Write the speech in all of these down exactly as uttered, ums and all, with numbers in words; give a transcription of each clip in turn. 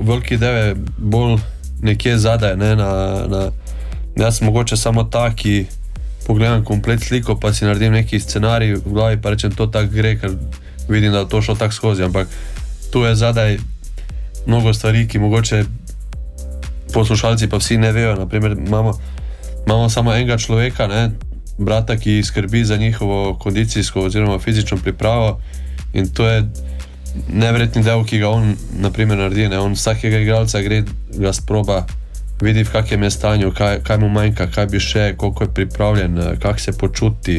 veliki del je bolj nekje zadaj, ne, na, na, jaz sem mogoče samo ta, ki pogledam komplet sliko, pa si naredim neki scenarij v glavi, pa rečem, to tak gre, ker vidim, da to šlo tak skozi, ampak tu je zadaj mnogo stvari, ki mogoče poslušalci pa vsi ne vejo. Naprimer, imamo, imamo samo enega človeka, ne, brata, ki skrbi za njihovo kondicijsko oziroma fizično pripravo, in to je nevredni del, ki ga on naprimer naredi, ne. On vsakega igralca gre, ga sproba, vidi v kakem je stanju, kaj, kaj mu manjka, kaj bi še, koliko je pripravljen, kak se počuti.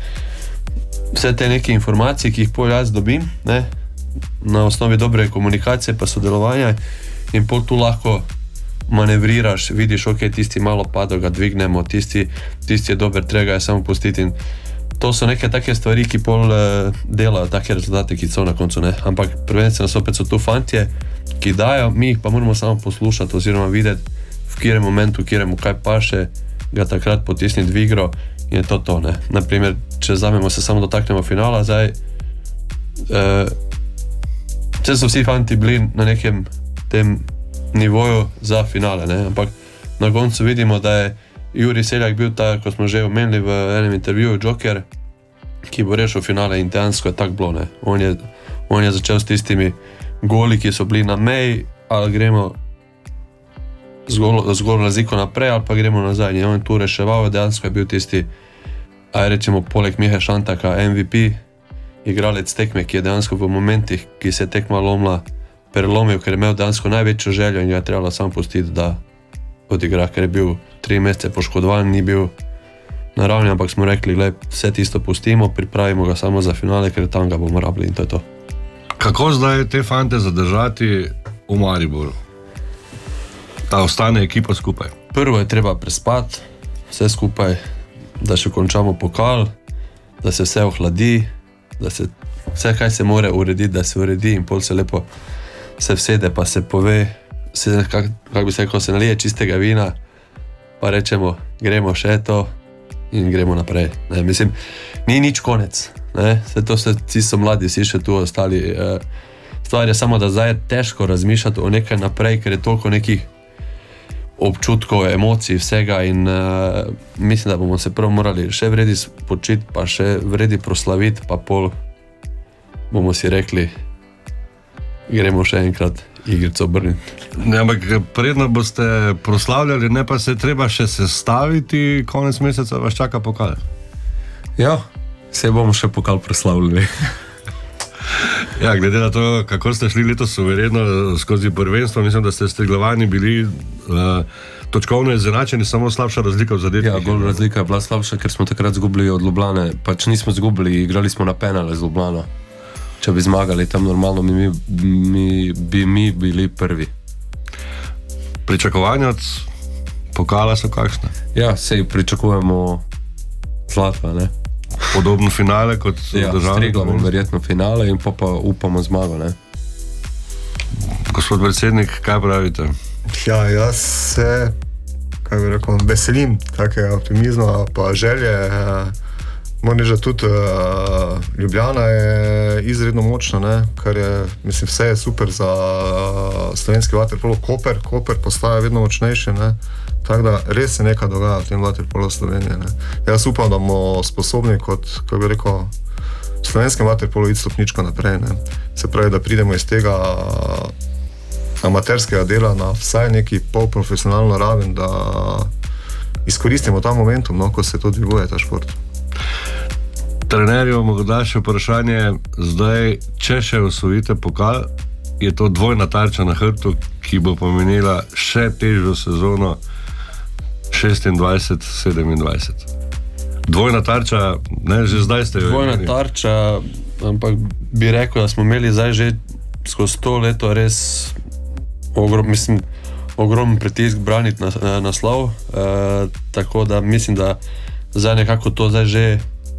Vse te neke informacije, ki jih pol jaz dobim, ne, na osnovi dobre komunikacije pa sodelovanja, in pol tu lahko manevriraš, vidiš, ok, tisti malo padel, ga dvignemo, tisti, tisti je dober, treba je samo pustiti. In to so neke take stvari, ki pol uh, delajo take rezultate, ki so na koncu, ne. Ampak prvenstveno opet so tu fantje, ki dajo, mi jih pa moramo samo poslušati oziroma videti, v kjerem momentu, v kjeremu kaj paše, ga takrat potisniti v igro, in je to to, ne. Naprimer, če zamemo se samo dotaknemo finala, zdaj uh, vse so vsi fanti bili na nekem tem nivoju za finale, ne. Ampak na koncu vidimo, da je Juri Seljak bil ta, ko smo že omenili v enem intervjuju, Joker, ki bo rešil finale, in dejansko je tak bilo, ne. On je, on je začel s tistimi goli, ki so bili na meji, ali gremo zgolj, zgolj razliko naprej, ali pa gremo nazaj. In on je tu reševal, dejansko je bil tisti, aj rečemo, poleg Mihe Šantaka, M V P, igralec tekme, ki je dejansko v momentih, ki se je tekma lomila, prelomil, ker je imel dejansko največjo željo in ga je trebalo samo pustiti, da odigra, ker je bil tri mesece poškodovan, ni bil na ravni, ampak smo rekli, gled, vse tisto pustimo, pripravimo ga samo za finale, ker tam ga bomo rabili, in to je to. Kako zdaj te fante zadržati v Mariboru? Da ostane ekipa skupaj? Prvo je treba prespati, vse skupaj, da še končamo pokal, da se vse ohladi, da se vse, kaj se more urediti, da se uredi, in pol se lepo se vsede, pa se pove, se, kak, kak bi se rekel, se nalije čistega vina, pa rečemo, gremo še to in gremo naprej. Ne, mislim, ni nič konec, ne, vse to se, vsi so mladi, vsi še tu ostali. E, stvar je samo, da zdaj je težko razmišljati o nekaj naprej, ker je toliko nekih občutkov, emocij, vsega, in uh, mislim, da bomo se prvo morali še vredi spočiti, pa še vredi proslaviti, pa pol bomo si rekli, gremo še enkrat igrico obrniti. Ne, ampak predno boste proslavljali, ne, pa se treba še sestaviti, konec meseca vas čaka pokal. Ja, se bomo še pokal proslavljali. Ja, glede na to, kako ste šli letos suvereno skozi prvenstvo, mislim, da ste Striglavani bili uh, točkovno izenačeni, samo slabša razlika v zadetkih. Ja, gol razlika je bila slabša, ker smo takrat zgubili od Ljubljane. Pač nismo zgubili, igrali smo na penale z Ljubljano. Če bi zmagali tam normalno, mi, mi, bi mi bili prvi. Pričakovanja od pokala so kakšne? Ja, sej pričakujemo zlatva, ne? Podobno finale kot ja, državni. Ja, Striglamo verjetno finale in pa, pa upamo zmago, ne? Gospod predsednik, kaj pravite? Ja, jaz se, kaj bi rekel, veselim takega optimizma pa želje. Moram reči, da tudi uh, Ljubljana je izredno močna, ne? Kar je, mislim, vse je super za uh, slovenski vaterpolo. Koper, Koper postaja vedno močnejši, ne? Tako da res se nekaj dogaja v tem vaterpolu Slovenije, ne? Jaz upam, da bomo sposobni kot, kako bi rekel, slovenskem vaterpolu iti stopničko naprej, ne? Se pravi, da pridemo iz tega amaterskega dela na vsaj neki polprofesionalno raven, da izkoristimo ta momentum, no, ko se to dviguje, ta šport. Trenerju morda še vprašanje, zdaj, če še osvojite pokal, je to dvojna tarča na hrbtu, ki bo pomenila še težjo sezono šestindvajset sedemindvajset. Dvojna tarča, ne, že zdaj ste jo Dvojna imeli. tarča, ampak bi rekel, da smo imeli zdaj že skozi to leto res ogrom, mislim, ogromen pritisk braniti nas, naslov, e, tako da mislim, da zdaj nekako to zdaj že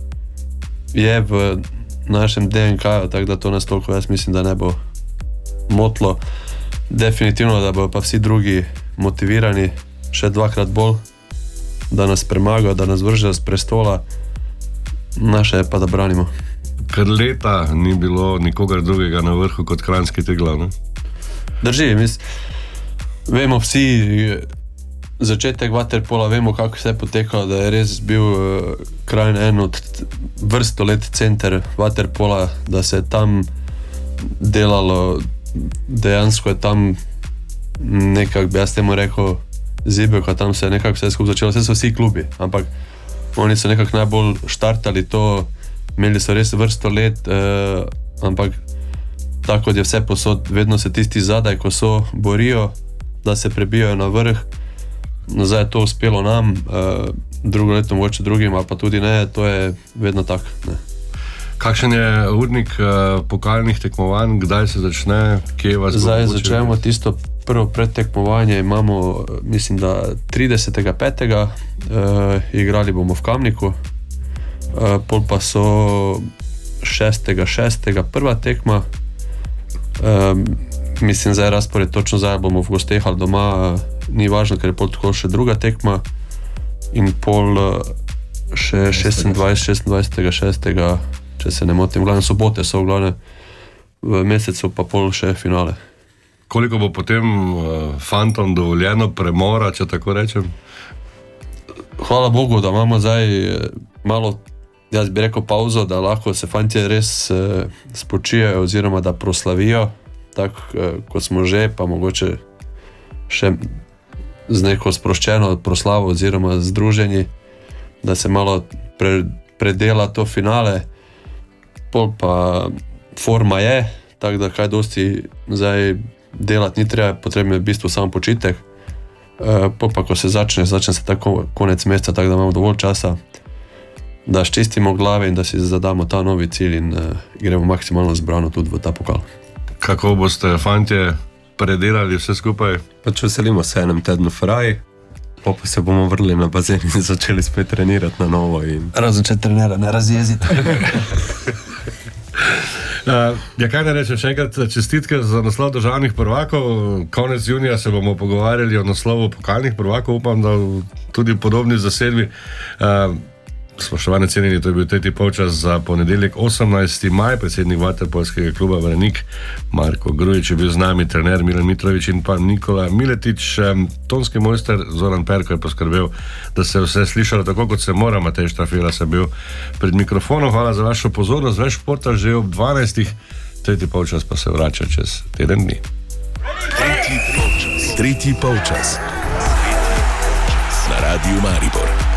je v našem D N K-ju, tako da to nas toliko, jaz mislim, da ne bo motlo. Definitivno, da bo pa vsi drugi motivirani še dvakrat bolj, da nas premagajo, da nas vržejo z prestola, naše je pa, da branimo. Ker leta ni bilo nikogar drugega na vrhu kot Kranjski Triglav, ne? Drži, mis, vemo vsi, začetek vaterpola, vemo, kako vse potekalo, da je res bil uh, Kranj en od vrsto let center vaterpola, da se je tam delalo, dejansko je tam nekako, bi jaz temu rekel, zibelka, tam se je nekako vse skupaj začelo, vse so vsi klubi, ampak oni so nekako najbolj štartali to, imeli so res vrsto let, uh, ampak tako kot je vse posod, vedno se tisti zadaj, ko so, borijo, da se prebijajo na vrh. Zdaj je to uspelo nam, uh, drugo leto mogoče drugim, ali pa tudi ne, to je vedno tak. Ne. Kakšen je urnik uh, pokalnih tekmovanj, kdaj se začne, kje vas bo? Zdaj začnemo tisto prvo predtekmovanje, imamo, mislim, da tridesetega petega Uh, igrali bomo v Kamniku, uh, pol pa so šestega šestega prva tekma. Um, mislim, zdaj razpored točno zdaj bomo v gosteh ali doma, uh, ni važno, ker je pol tako še druga tekma in pol uh, še šestindvajsetega šestega, če se ne motim, glavne sobote so v glavne v mesecu, pa pol še finale. Koliko bo potem uh, fantom dovoljeno premora, če tako rečem? Hvala Bogu, da imamo zdaj malo, jaz bi rekel, pauzo, da lahko se fantje res eh, spočijajo oziroma da proslavijo, tako eh, kot smo že, pa mogoče še z neko sproščeno proslavo oziroma združenji, da se malo pre, predela to finale, pol pa forma je, tako da kaj dosti zdaj delati ni treba, potrebno je v bistvu samo počitek. Uh, pa ko se začne, začne se tako konec meseca, tako da imamo dovolj časa, da ščistimo glave in da si zadamo ta novi cilj in uh, gremo maksimalno zbrano tudi v ta pokal. Kako boste, fantje, predelali vse skupaj? Pač veselimo se enem tednu fraj, pa pa se bomo vrli na bazen in začeli spet trenirati na novo. In... Razen če trenera ne razjezite. Uh, ja, kaj ne rečem, še enkrat čestitke za naslov državnih prvakov. Konec junija se bomo pogovarjali o naslovu pokalnih prvakov, upam, da tudi podobni zasedbi. Uh, spoštovane cenjeni, to je bil tretji polčas za ponedeljek osemnajsti maj, predsednik vaterpolskega kluba Branik Marko Grujič je bil z nami, trener Milan Mitrović in pa Nikola Miletič. Um, tonski mojster Zoran Perko je poskrbel, da se vse slišalo tako, kot se mora. Matej Štrafela sem bil pred mikrofonom. Hvala za vašo pozornost. Več športa že ob dvanajstih, tretji polčas pa se vrača čez teden dni. Tretji polčas. Tretji polčas. Na Radiu Maribor.